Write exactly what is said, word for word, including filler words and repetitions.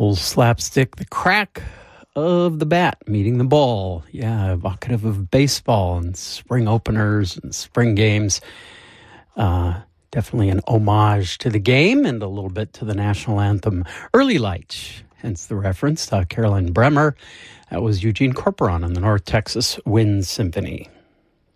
Old slapstick, the crack of the bat meeting the ball. Yeah, evocative of baseball and spring openers and spring games. Uh, definitely an homage to the game and a little bit to the national anthem, Early Light, hence the reference to Carolyn Bremer. That was Eugene Corporon on the North Texas Wind Symphony.